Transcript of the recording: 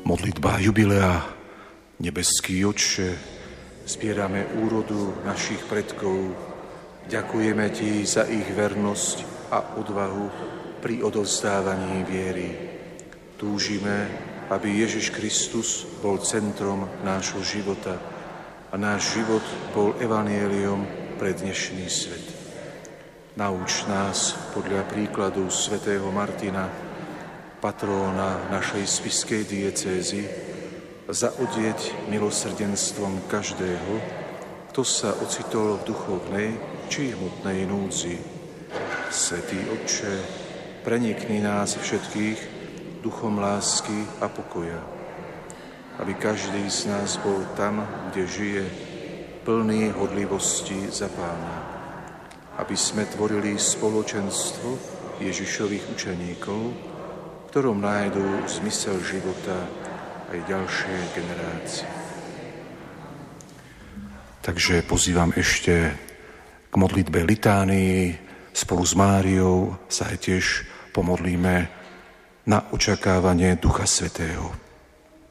Modlitba jubilea. Nebeský Otče, zbierame úrodu našich predkov. Ďakujeme Ti za ich vernosť a odvahu pri odovzdávaní viery. Túžime, aby Ježiš Kristus bol centrom nášho života a náš život bol evanjeliom pre dnešný svet. Nauč nás podľa príkladu svätého Martina, patróna našej spišskej diecézy, zaodieť milosrdenstvom každého, kto sa ocitol v duchovnej či hmotnej núdzi. Svätý Otče, prenikni nás všetkých duchom lásky a pokoja, aby každý z nás bol tam, kde žije, plný hodlivosti za Pána, aby sme tvorili spoločenstvo Ježišových učeníkov, v ktorom nájdú zmysel života aj ďalšie generácie. Takže pozývam ešte k modlitbe litánii. Spolu s Máriou sa aj tiež pomodlíme na očakávanie Ducha Svätého.